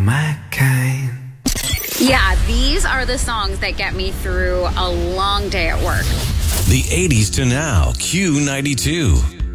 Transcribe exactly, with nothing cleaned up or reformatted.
my kind. Yeah, these are the songs that get me through a long day at work. The eighties to now, Q ninety-two.